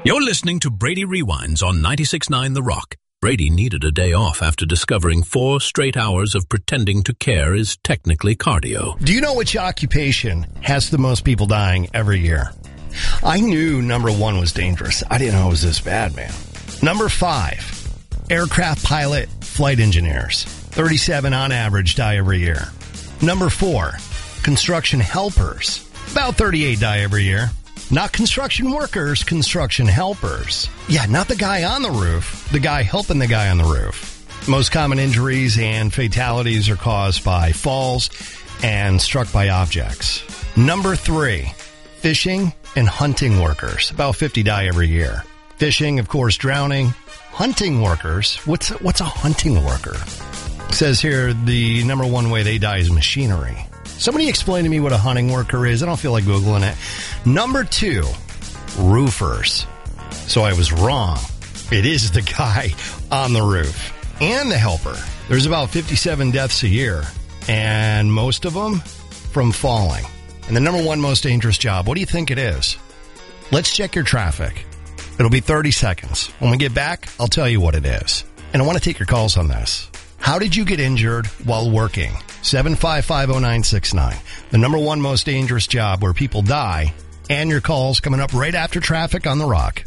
You're listening to Brady Rewinds on 96.9 The Rock. Brady needed a day off after discovering 4 straight hours of pretending to care is technically cardio. Do you know which occupation has the most people dying every year? I knew number 1 was dangerous. I didn't know it was this bad, man. Number 5, aircraft pilot, flight engineers. 37 on average die every year. Number 4, construction helpers. About 38 die every year. Not construction workers, construction helpers. Yeah, not the guy on the roof, the guy helping the guy on the roof. Most common injuries and fatalities are caused by falls and struck by objects. Number 3, fishing and hunting workers. About 50 die every year. Fishing, of course, drowning. Hunting workers. What's a hunting worker? It says here the number 1 way they die is machinery. Somebody explain to me what a hunting worker is. I don't feel like Googling it. Number 2, roofers. So I was wrong. It is the guy on the roof and the helper. There's about 57 deaths a year, and most of them from falling. And the number 1 most dangerous job, what do you think it is? Let's check your traffic. It'll be 30 seconds. When we get back, I'll tell you what it is. And I want to take your calls on this. How did you get injured while working? 7550969. The number 1 most dangerous job where people die. And your calls coming up right after traffic on The Rock.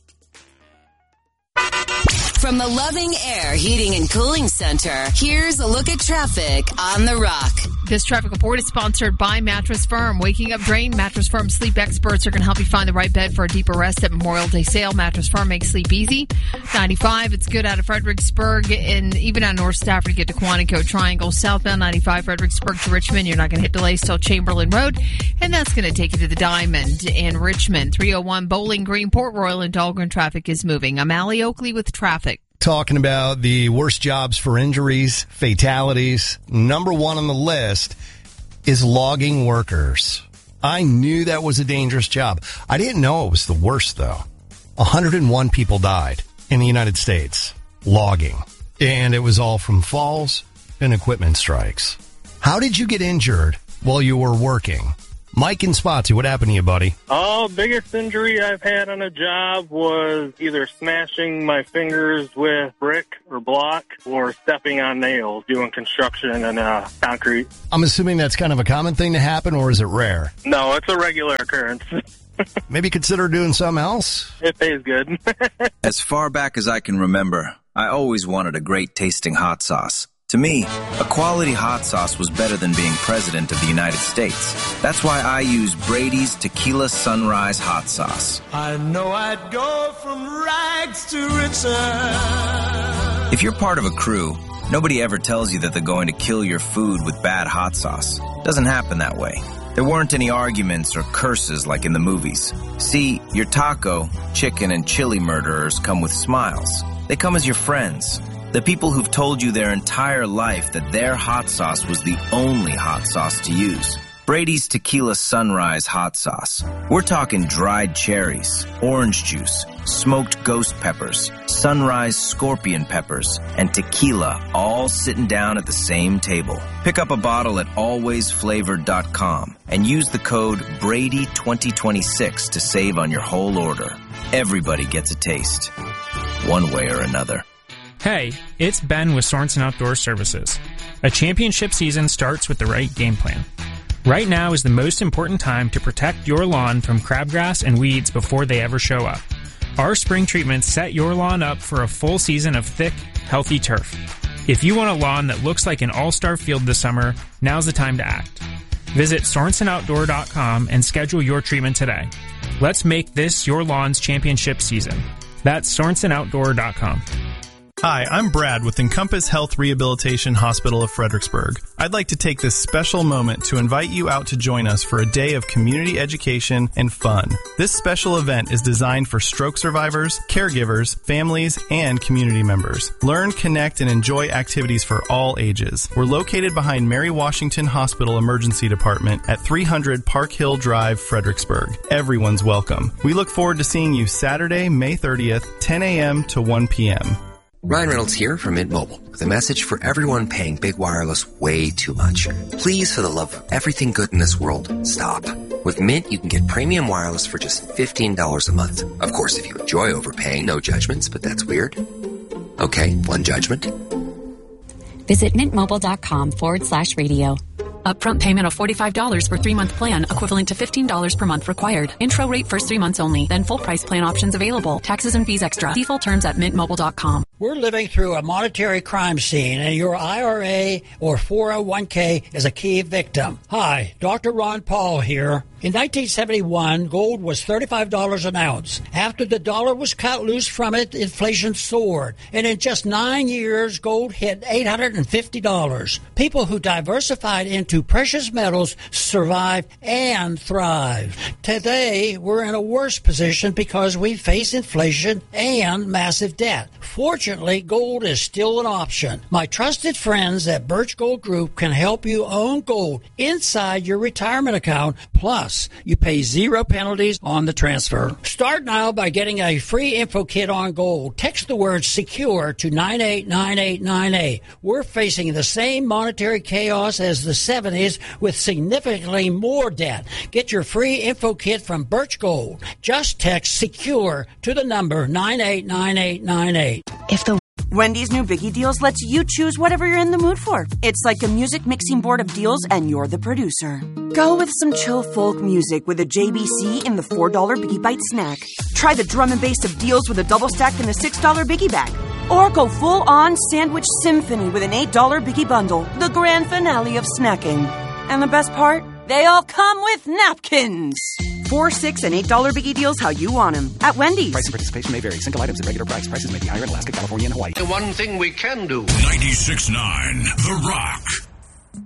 From the Loving Air Heating and Cooling Center, here's a look at traffic on The Rock. This traffic report is sponsored by Mattress Firm. Waking up drained, Mattress Firm sleep experts are going to help you find the right bed for a deeper rest at Memorial Day sale. Mattress Firm makes sleep easy. 95, it's good out of Fredericksburg and even out of North Stafford to get to Quantico Triangle. Southbound 95, Fredericksburg to Richmond. You're not going to hit delays till Chamberlain Road, and that's going to take you to the Diamond in Richmond. 301 Bowling Green, Port Royal, and Dahlgren traffic is moving. I'm Allie Oakley with traffic. Talking about the worst jobs for injuries, fatalities. Number 1 on the list is logging workers. I knew that was a dangerous job. I didn't know it was the worst, though. 101 people died in the United States logging, and it was all from falls and equipment strikes. How did you get injured while you were working? Mike and Spotsy, what happened to you, buddy? Biggest injury I've had on a job was either smashing my fingers with brick or block or stepping on nails doing construction and concrete. I'm assuming that's kind of a common thing to happen, or is it rare? No, it's a regular occurrence. Maybe consider doing something else? It pays good. As far back as I can remember, I always wanted a great tasting hot sauce. To me, a quality hot sauce was better than being president of the United States. That's why I use Brady's Tequila Sunrise Hot Sauce. I know I'd go from rags to riches. If you're part of a crew, nobody ever tells you that they're going to kill your food with bad hot sauce. Doesn't happen that way. There weren't any arguments or curses like in the movies. See, your taco, chicken, and chili murderers come with smiles. They come as your friends. The people who've told you their entire life that their hot sauce was the only hot sauce to use. Brady's Tequila Sunrise Hot Sauce. We're talking dried cherries, orange juice, smoked ghost peppers, sunrise scorpion peppers, and tequila all sitting down at the same table. Pick up a bottle at alwaysflavored.com and use the code Brady2026 to save on your whole order. Everybody gets a taste, one way or another. Hey, it's Ben with Sorensen Outdoor Services. A championship season starts with the right game plan. Right now is the most important time to protect your lawn from crabgrass and weeds before they ever show up. Our spring treatments set your lawn up for a full season of thick, healthy turf. If you want a lawn that looks like an all-star field this summer, now's the time to act. Visit SorensenOutdoor.com and schedule your treatment today. Let's make this your lawn's championship season. That's SorensenOutdoor.com. Hi, I'm Brad with Encompass Health Rehabilitation Hospital of Fredericksburg. I'd like to take this special moment to invite you out to join us for a day of community education and fun. This special event is designed for stroke survivors, caregivers, families, and community members. Learn, connect, and enjoy activities for all ages. We're located behind Mary Washington Hospital Emergency Department at 300 Park Hill Drive, Fredericksburg. Everyone's welcome. We look forward to seeing you Saturday, May 30th, 10 a.m. to 1 p.m. Ryan Reynolds here from Mint Mobile with a message for everyone paying big wireless way too much. Please, for the love of everything good in this world, stop. With Mint, you can get premium wireless for just $15 a month. Of course, if you enjoy overpaying, no judgments, but that's weird. Okay, one judgment. Visit mintmobile.com/radio. Upfront payment of $45 for 3-month plan, equivalent to $15 per month required. Intro rate first 3 months only, then full price plan options available. Taxes and fees extra. See full terms at mintmobile.com. We're living through a monetary crime scene, and your IRA or 401k is a key victim. Hi, Dr. Ron Paul here. In 1971, gold was $35 an ounce. After the dollar was cut loose from it, inflation soared. And in just 9 years, gold hit $850. People who diversified into precious metals survived and thrived. Today, we're in a worse position because we face inflation and massive debt. Fortunately, gold is still an option. My trusted friends at Birch Gold Group can help you own gold inside your retirement account. Plus, you pay 0 penalties on the transfer. Start now by getting a free info kit on gold. Text the word SECURE to 989898. We're facing the same monetary chaos as the 70s with significantly more debt. Get your free info kit from Birch Gold. Just text SECURE to the number 989898. Wendy's new Biggie Deals lets you choose whatever you're in the mood for. It's like a music mixing board of deals, and you're the producer. Go with some chill folk music with a JBC in the $4 Biggie Bite snack. Try the drum and bass of deals with a double stack in the $6 Biggie Bag. Or go full-on sandwich symphony with an $8 Biggie Bundle, the grand finale of snacking. And the best part? They all come with napkins. $4, $6, and $8 Biggie Deals how you want them. At Wendy's. Price and participation may vary. Single items at regular price. Prices may be higher in Alaska, California, and Hawaii. The one thing we can do. 96.9 The Rock.